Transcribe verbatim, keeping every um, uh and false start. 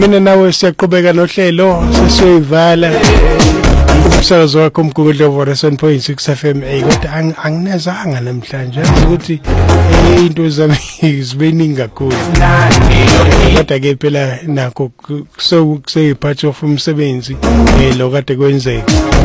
mina nawe siyaqhubeka nohlelo sesiyivala umsakazo wakho umgugudlo wa seven point six F M. Hey kodwa anginezanga namhlanje ukuthi into zami zibeningi kakhulu kodwa ke phela nakho so kusey part of umsebenzi lo kade kwenzeka.